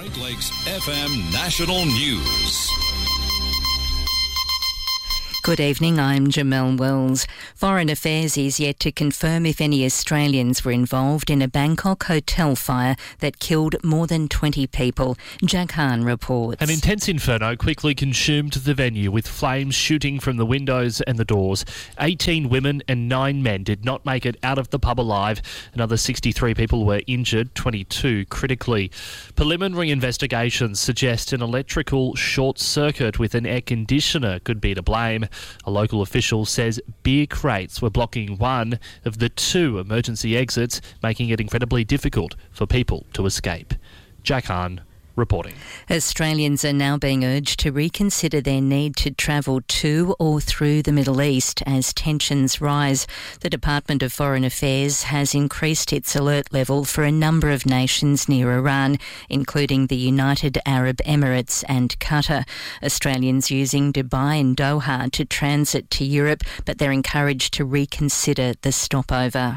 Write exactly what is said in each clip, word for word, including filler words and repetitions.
Great Lakes F M National News. Good evening, I'm Jamelle Wells. Foreign Affairs is yet to confirm if any Australians were involved in a Bangkok hotel fire that killed more than twenty people. Jack Hahn reports. An intense inferno quickly consumed the venue, with flames shooting from the windows and the doors. eighteen women and nine men did not make it out of the pub alive. Another sixty-three people were injured, twenty-two critically. Preliminary investigations suggest an electrical short circuit with an air conditioner could be to blame. A local official says beer crates were blocking one of the two emergency exits, making it incredibly difficult for people to escape. Jack Hahn reporting. Australians are now being urged to reconsider their need to travel to or through the Middle East as tensions rise. The Department of Foreign Affairs has increased its alert level for a number of nations near Iran, including the United Arab Emirates and Qatar. Australians using Dubai and Doha to transit to Europe, but they're encouraged to reconsider the stopover.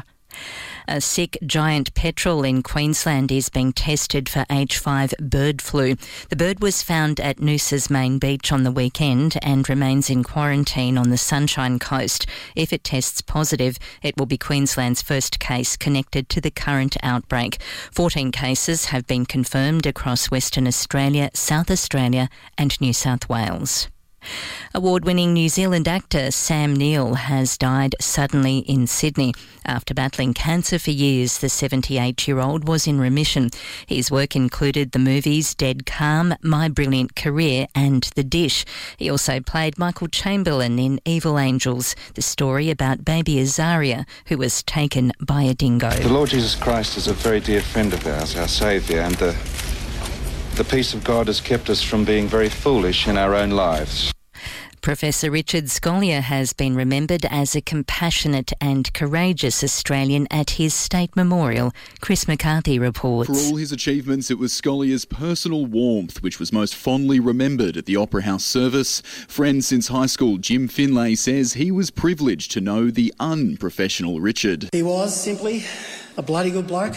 A sick giant petrel in Queensland is being tested for H five bird flu. The bird was found at Noosa's main beach on the weekend and remains in quarantine on the Sunshine Coast. If it tests positive, it will be Queensland's first case connected to the current outbreak. fourteen cases have been confirmed across Western Australia, South Australia and New South Wales. Award-winning New Zealand actor Sam Neill has died suddenly in Sydney. After battling cancer for years, the seventy-eight-year-old was in remission. His work included the movies Dead Calm, My Brilliant Career and The Dish. He also played Michael Chamberlain in Evil Angels, the story about baby Azaria, who was taken by a dingo. The Lord Jesus Christ is a very dear friend of ours, our Saviour, and the, the peace of God has kept us from being very foolish in our own lives. Professor Richard Scolyer has been remembered as a compassionate and courageous Australian at his state memorial. Chris McCarthy reports. For all his achievements, it was Scolyer's personal warmth which was most fondly remembered at the Opera House service. Friend since high school Jim Finlay says he was privileged to know the unprofessional Richard. He was simply a bloody good bloke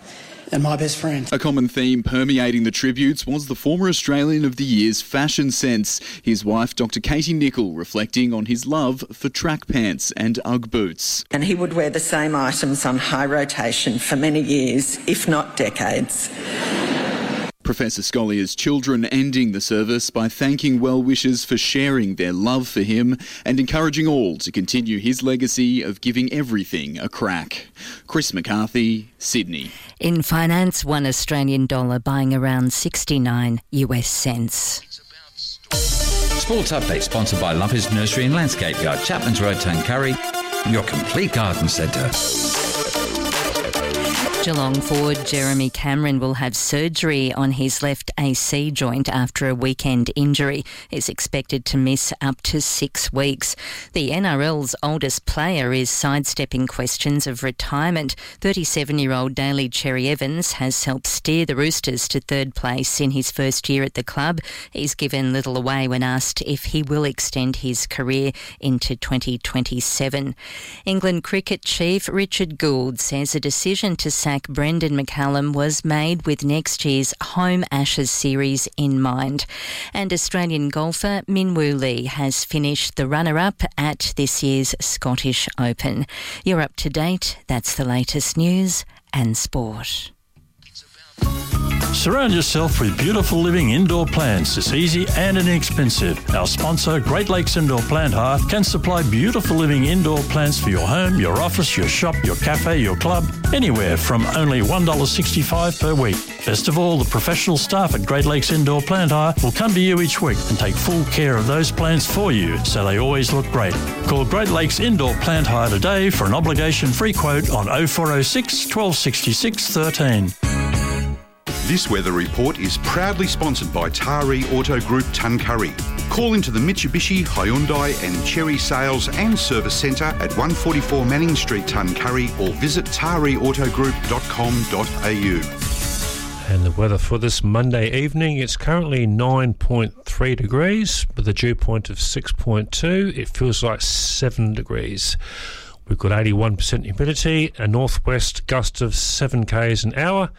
and my best friend. A common theme permeating the tributes was the former Australian of the Year's fashion sense. His wife, Doctor Katie Nichol, reflecting on his love for track pants and Ugg boots. And he would wear the same items on high rotation for many years, if not decades. Professor Scolyer's children ending the service by thanking well-wishers for sharing their love for him and encouraging all to continue his legacy of giving everything a crack. Chris McCarthy, Sydney. In finance, one Australian dollar buying around sixty-nine US cents. Sports Update sponsored by Lumpy's Nursery and Landscape Yard, Chapman's Road, Tuncurry, your complete garden centre. Geelong forward Jeremy Cameron will have surgery on his left A C joint after a weekend injury. He's expected to miss up to six weeks. The N R L's oldest player is sidestepping questions of retirement. thirty-seven-year-old Daly Cherry Evans has helped steer the Roosters to third place in his first year at the club. He's given little away when asked if he will extend his career into twenty twenty-seven. England cricket chief Richard Gould says a decision to sack Brendan McCallum was made with next year's home Ashes series in mind. And Australian golfer Min Woo Lee has finished the runner-up at this year's Scottish Open. You're up to date. That's the latest news and sport. Surround yourself with beautiful living indoor plants. It's easy and inexpensive. Our sponsor, Great Lakes Indoor Plant Hire, can supply beautiful living indoor plants for your home, your office, your shop, your cafe, your club, anywhere from only one dollar sixty-five per week. Best of all, the professional staff at Great Lakes Indoor Plant Hire will come to you each week and take full care of those plants for you so they always look great. Call Great Lakes Indoor Plant Hire today for an obligation-free quote on oh four oh six, one two six six, thirteen. This weather report is proudly sponsored by Taree Auto Group Tuncurry. Call into the Mitsubishi, Hyundai and Chery Sales and Service Centre at one forty-four Manning Street, Tuncurry, or visit taree auto group dot com dot a u. And the weather for this Monday evening, it's currently nine point three degrees with a dew point of six point two. It feels like seven degrees. We've got eighty-one percent humidity, a northwest gust of seven k's an hour.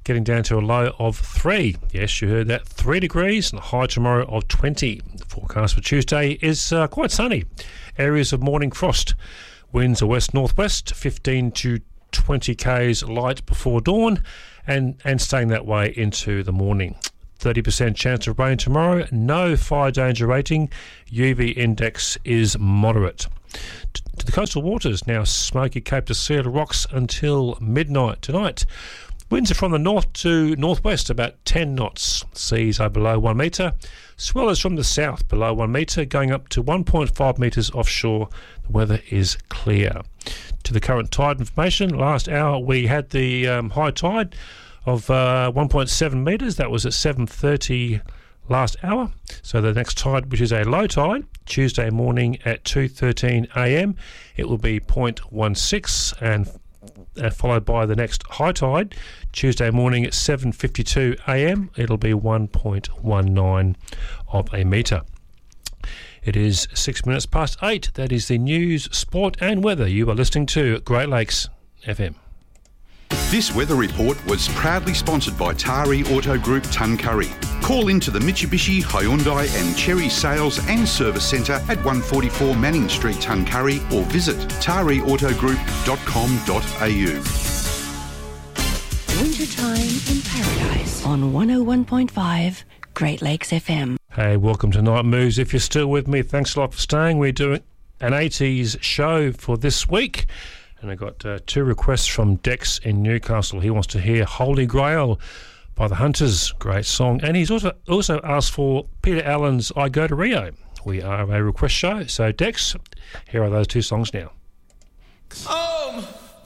getting down to a low of three. Yes, you heard that, three degrees and a high tomorrow of twenty. The forecast for Tuesday is uh, quite sunny. Areas of morning frost. Winds are west-northwest, fifteen to twenty k's light before dawn, and, and staying that way into the morning. thirty percent chance of rain tomorrow, no fire danger rating, U V index is moderate. T- to the coastal waters, now smoky Cape to Seal rocks until midnight tonight. Winds are from the north to northwest, about ten knots. Seas are below one metre. Swell is from the south, below one metre, going up to one point five metres offshore. The weather is clear. To the current tide information, last hour we had the um, high tide of uh, one point seven metres. That was at seven thirty last hour. So the next tide, which is a low tide, Tuesday morning at two thirteen a m, it will be zero point one six, and uh, followed by the next high tide, Tuesday morning at seven fifty-two a m, it'll be one point one nine of a metre. It is six minutes past eight. That is the news, sport and weather. You are listening to Great Lakes F M. This weather report was proudly sponsored by Tari Auto Group Tuncurry. Call into the Mitsubishi, Hyundai and Cherry Sales and Service Centre at one forty-four Manning Street, Tuncurry, or visit tari auto group dot com dot a u. Wintertime in Paradise on one oh one point five Great Lakes F M. Hey, welcome to Night Moves. If you're still with me, thanks a lot for staying. We're doing an eighties show for this week. And I got uh, two requests from Dex in Newcastle. He wants to hear Holy Grail by the Hunters. Great song. And he's also also asked for Peter Allen's I Go to Rio. We are a request show. So, Dex, here are those two songs now. Home!